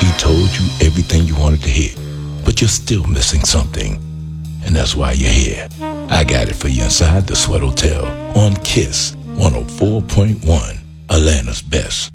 He told you everything you wanted to hear, but you're still missing something. And that's why you're here. I got it for you inside the Sweat Hotel on KISS 104.1, Atlanta's best.